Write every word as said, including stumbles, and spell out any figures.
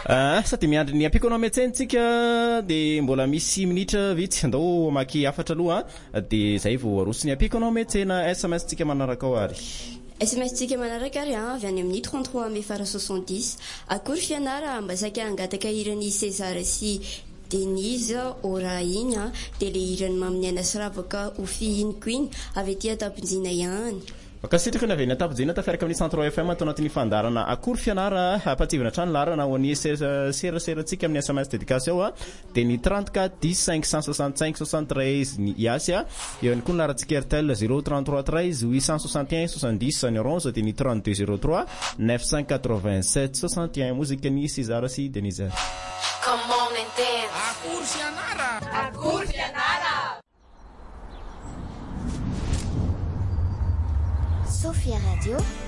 Ah, sady miandry ny ampiko anao miantsenitsika dia mbola misy minitra vitsy andao maky afatra aloha dia zay vao aroso ny ampiko anao miantsena S M S tsika manaraka ao ary. S M S tsika manaraka ary avy any amin'ny trente-trois amby fara soixante-dix akory fianara mba saika angataka irany César sy Denise ora iny dia le irany maminiana sravaka ofi iniko iny avy aty atapinjina ihany. Makasitraka na vena tapijina tafiaraka amin'ny Centre F M atao anatin'ny fandarana akory fianara hapativana trano larana ho an'ny seraseratsika amin'ny S M S dédicace ao dia ny trente-quatre dix cinq cent soixante-cinq soixante-treize ny iasy eo ihany koa ny larantsika RTL zéro trente-trois treize huit cent soixante et un soixante-dix ny orange dia ny trente-deux zéro trois neuf cent quatre-vingt-sept soixante et un mozika ny César sy Denise. Come on and dance. Akory fianara. Akory fianara. Sophia Radio.